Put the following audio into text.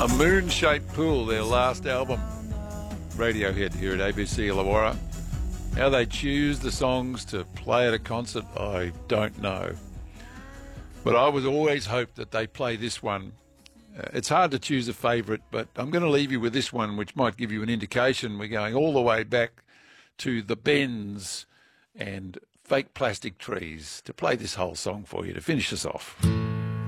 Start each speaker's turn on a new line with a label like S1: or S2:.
S1: A Moon-Shaped Pool, their last album. Radiohead here at ABC Illawarra. How they choose the songs to play at a concert, I don't know. But I would always hope that they play this one. It's hard to choose a favourite, but I'm going to leave you with this one, which might give you an indication. We're going all the way back to the Bends and Fake Plastic Trees to play this whole song for you to finish us off.